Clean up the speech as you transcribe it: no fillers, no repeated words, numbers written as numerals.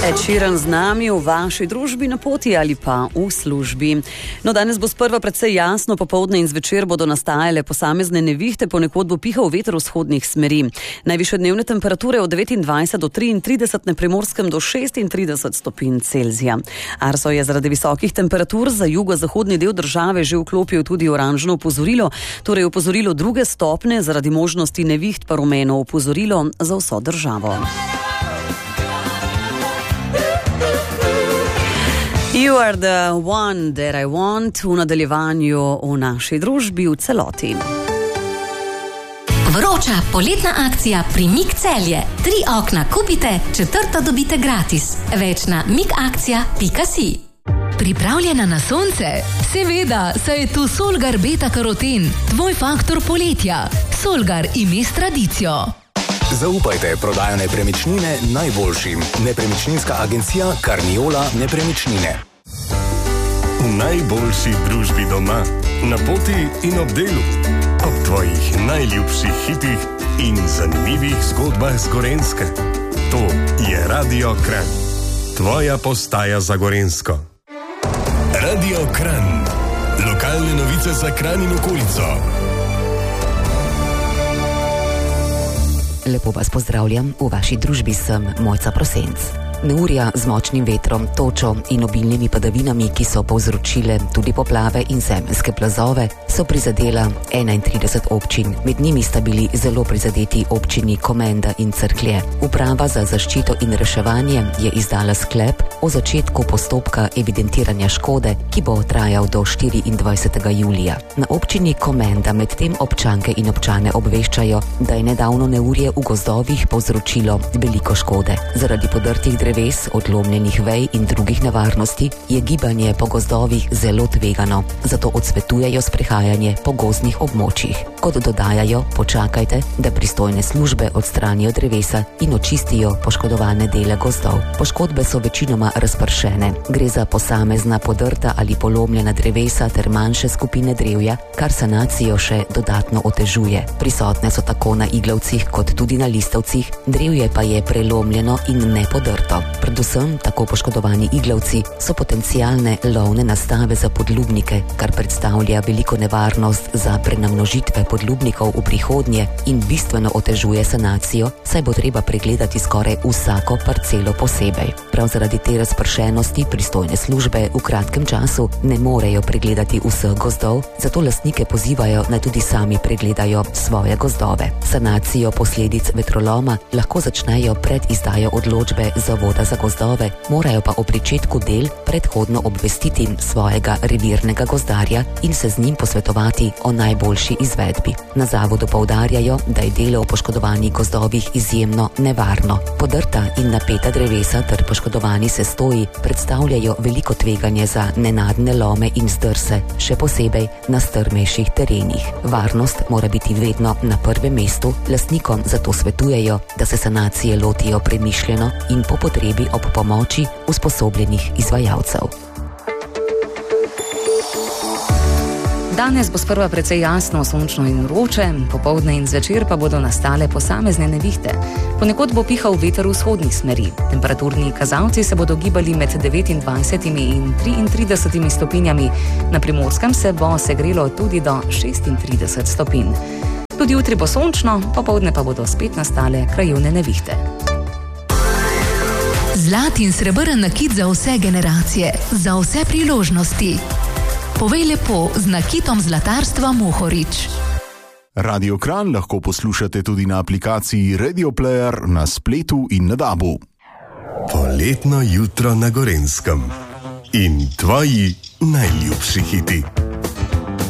Ed Sheeran z nami v vaši družbi na poti ali pa v službi. No, danes bo sprva precej jasno, popoldne in zvečer bodo nastajale posamezne nevihte, ponekod bo pihal veter vzhodnih smeri. Najvišje dnevne temperature od 29 do 33, na Primorskem do 36 stopinj Celzija. Arso je zaradi visokih temperatur za jugozahodni del države že vklopil tudi oranžno opozorilo, torej opozorilo druge stopne, zaradi možnosti neviht pa rumeno opozorilo za vso državo. You are the one that I want v nadaljevanju v naši družbi v celoti. Vroča poletna akcija pri MIG Celje. 3 okna kupite, 4. dobite gratis. Več na migakcija.si. Pripravljena na sonce? Seveda, saj je tu Solgar Beta Karoten, tvoj faktor poletja. Solgar ime s tradicijo. Zaupajte prodajo nepremičnine najboljšim. Nepremičninska agencija Carniola Nepremičnine. V najboljši družbi doma, na poti in ob delu, ob tvojih najljubših hitih in zanimivih zgodbah z Gorenjske. To je Radio Kranj, tvoja postaja za Gorenjsko. Radio Kranj, lokalne novice za Kranj in okolico. Lepo vas pozdravljam, v vaši družbi sem Mojca Prosenc. Neurja z močnim vetrom, točo in obilnimi padavinami, ki so povzročile tudi poplave in zemeljske plazove, so prizadela 31 občin. Med njimi sta bili zelo prizadeti občini Komenda in Cerklje. Uprava za zaščito in reševanje je izdala sklep o začetku postopka evidentiranja škode, ki bo trajal do 24. julija. Na občini Komenda medtem občanke in občane obveščajo, da je nedavno neurje v gozdovih povzročilo veliko škode. Zaradi podrtih dreves, odlomljenih vej in drugih nevarnosti je gibanje po gozdovih zelo tvegano, zato odsvetujejo sprehajanje po gozdnih območjih. Kot dodajajo, počakajte, da pristojne službe odstranijo drevesa in očistijo poškodovane dele gozdov. Poškodbe so večinoma razpršene. Gre za posamezna podrta ali polomljena drevesa ter manjše skupine drevja, kar sanacijo še dodatno otežuje. Prisotne so tako na iglavcih kot tudi na listavcih, drevje pa je prelomljeno in ne podrto. Predvsem tako poškodovani iglavci so potencialne lovne nastave za podlubnike, kar predstavlja veliko nevarnost za prenamnožitve podlubnikov v prihodnje in bistveno otežuje sanacijo, saj bo treba pregledati skoraj vsako parcelo posebej. Prav zaradi te razpršenosti pristojne službe v kratkem času ne morejo pregledati vseh gozdov, zato lastnike pozivajo, naj tudi sami pregledajo svoje gozdove. Sanacijo posledic vetroloma lahko začnejo pred izdajo odločbe Zavoda za gozdove, morajo pa o pričetku del predhodno obvestiti svojega revirnega gozdarja in se z njim posvetovati o najboljši izvedbi. Na zavodu poudarjajo, da je delo v poškodovanih gozdovih izjemno nevarno. Podrta in napeta drevesa ter poškodovani sestoji predstavljajo veliko tveganje za nenadne lome in zdrse, še posebej na strmejših terenih. Varnost mora biti vedno na prvem mestu, lastnikom zato svetujejo, da se sanacije lotijo premišljeno in po potrebi ob pomoči usposobljenih izvajalcev. Danes bo sprva precej jasno, sončno in vroče, popoldne in zvečer pa bodo nastale posamezne nevihte. Ponekod bo pihal veter vzhodnih smeri. Temperaturni kazalci se bodo gibali med 29 in 33 stopinjami. Na Primorskem se bo segrelo tudi do 36 stopinj. Tudi jutri bo sončno, popoldne pa bodo spet nastale krajevne nevihte. Zlat in srebrn nakit za vse generacije, za vse priložnosti. Povej lepo z nakitom zlatarstva Mohorič. Radio Kranj lahko poslušate tudi na aplikaciji Radio Player, na spletu in na DAB-u. Poletno jutro na Gorenjskem in tvoji najljubši hiti.